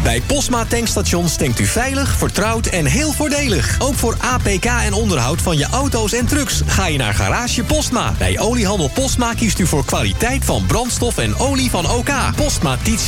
Bij Postma tankstations tankt u veilig, vertrouwd en heel voordelig. Ook voor APK en onderhoud van je auto's en trucks ga je naar Garage Postma. Bij oliehandel Postma kiest u voor kwaliteit van brandstof en olie van OK. Postma